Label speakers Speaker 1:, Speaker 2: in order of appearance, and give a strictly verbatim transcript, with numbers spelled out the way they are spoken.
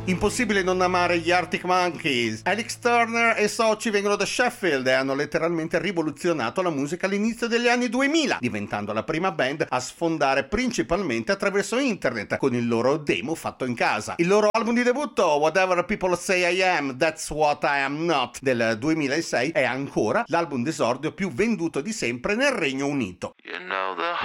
Speaker 1: Impossibile non amare gli Arctic Monkeys. Alex Turner e soci vengono da Sheffield e hanno letteralmente rivoluzionato la musica all'inizio degli anni duemila, diventando la prima band a sfondare principalmente attraverso internet con il loro demo fatto in casa. Il loro album di debutto, Whatever People Say I Am, That's What I Am Not, del duemilasei, è ancora l'album d'esordio più venduto di sempre nel Regno Unito.
Speaker 2: You know the